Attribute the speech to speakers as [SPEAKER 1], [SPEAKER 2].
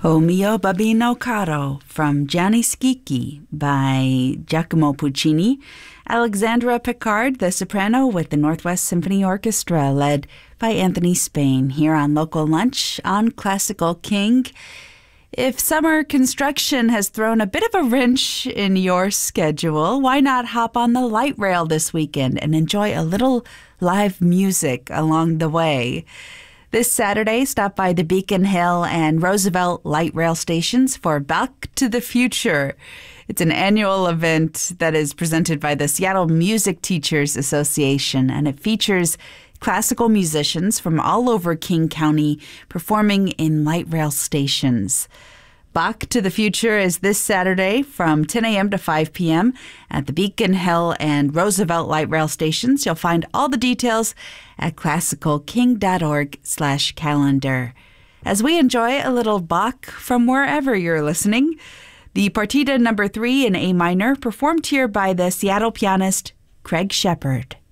[SPEAKER 1] O mio babino caro from Gianni Schicchi by Giacomo Puccini. Alexandra Picard, the soprano with the Northwest Symphony Orchestra, led by Anthony Spain, here on Local Lunch on Classical King. If summer construction has thrown a bit of a wrench in your schedule, why not hop on the light rail this weekend and enjoy a little live music along the way? This Saturday, stop by the Beacon Hill and Roosevelt light rail stations for Back to the Future. It's an annual event that is presented by the Seattle Music Teachers Association, and it features classical musicians from all over King County performing in light rail stations. Back to the Future is this Saturday from 10 a.m. to 5 p.m. at the Beacon Hill and Roosevelt light rail stations. You'll find all the details at classicalking.org/calendar. As we enjoy a little Bach from wherever you're listening, the Partita No. 3 in A minor, performed here by the Seattle pianist Craig Shepard.